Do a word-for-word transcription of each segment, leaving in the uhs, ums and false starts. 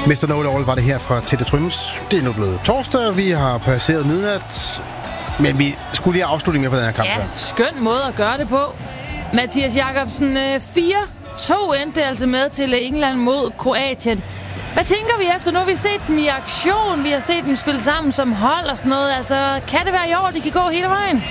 mister No All var det her fra Tete Tryms. Det er nu blevet torsdag, vi har passeret midnat. Men vi skulle lige afslutte med på den her kamp. Ja, skøn måde at gøre det på. Mathias Jakobsen, fire to endte altså med til England mod Kroatien. Hvad tænker vi efter? Nu har vi set dem i aktion, vi har set dem spille sammen som hold og sådan noget. Altså, kan det være i år, de kan gå hele vejen?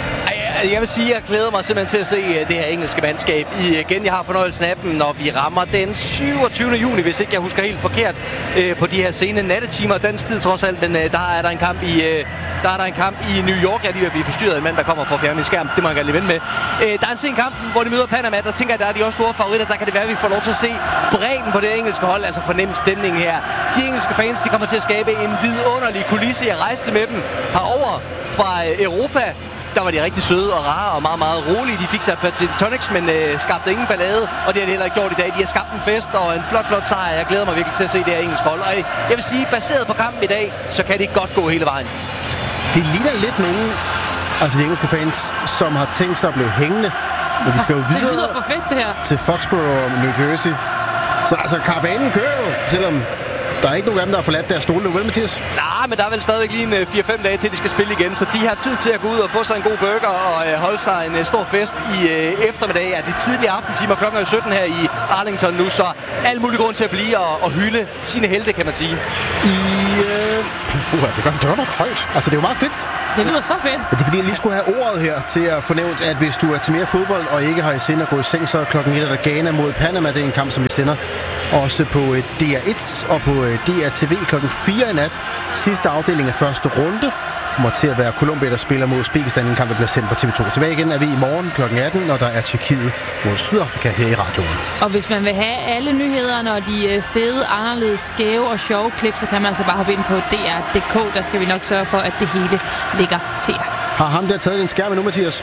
Jeg vil sige, at jeg glæder mig simpelthen til at se det her engelske mandskab igen. Jeg har fornøjelsen af dem, når vi rammer den syvogtyvende juni, hvis ikke jeg husker helt forkert, på de her sene nattetimer. Den tid trods alt, men der er der en kamp i, der er der en kamp i New York. Jeg er lige ved at blive forstyrret af en mand, der kommer fra fjerne skærm. Det må jeg gerne lige vende med. Der er en sen kamp, hvor de møder Panama. Der tænker jeg, der er de også store favoritter. Der kan det være, at vi får lov til at se bredden på det engelske hold. Altså fornem stemningen her. De engelske fans, de kommer til at skabe en vidunderlig kulisse. Jeg rejste med dem herover fra Europa. Der var de rigtig søde og rare og meget, meget rolige. De fik sig på gin tonics, men øh, skabte ingen ballade. Og det har de heller ikke gjort i dag. De har skabt en fest og en flot, flot sejr. Jeg glæder mig virkelig til at se det her engelske hold. Og jeg vil sige, baseret på kampen i dag, så kan det godt gå hele vejen. Det ligner lidt nogen, altså de engelske fans, som har tænkt sig at blive hængende. Men de skal jo videre det lyder for fedt, det her. til Foxborough og New Jersey. Så altså, karavanen kører jo, selvom der er ikke nogen af dem, der har forladt deres stole nu, vel, Mathias? Nej, men der er vel stadig lige en fire fem dage til, de skal spille igen. Så de har tid til at gå ud og få sig en god burger og øh, holde sig en øh, stor fest i øh, eftermiddag. Ja, det tidlige aftentimer, klokken er sytten her i Arlington nu, så alt mulig grund til at blive og, og hylde sine helte, kan man sige. I... Øh... Uh, det gør det nok højt. Altså, det er jo meget fedt. Det lyder så fedt. Men det er fordi, jeg lige skulle have ordet her til at fornævne, at hvis du er til mere fodbold og ikke har i sinde at gå i seng, så er klokken et er der Ghana mod Panama. Det er en kamp, som vi sender også på D R et og på D R T V klokken fire i nat. Sidste afdeling af første runde kommer til at være Colombia, der spiller mod Uzbekistan. En kamp, der bliver sendt på T V to. Tilbage igen er vi i morgen klokken atten, når der er Tyrkiet mod Sydafrika her i radioen. Og hvis man vil have alle nyhederne og de fede, anderledes, skæve og sjove klip, så kan man altså bare hoppe ind på D R punktum d k. Der skal vi nok sørge for, at det hele ligger til jer. Har ham der taget din skærm nu, Mathias?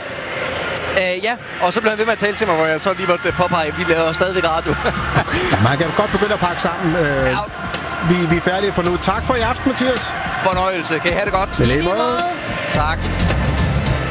Uh, ja, og så blev han ved med at tale til mig, hvor jeg så lige måtte påpege, at vi laver stadigvæk radio. Okay. Man kan godt begynde at pakke sammen. Uh, ja. vi, vi er færdige for nu. Tak for i aften, Mathias. Fornøjelse. Kan I have det godt? Til lige måde. Tak.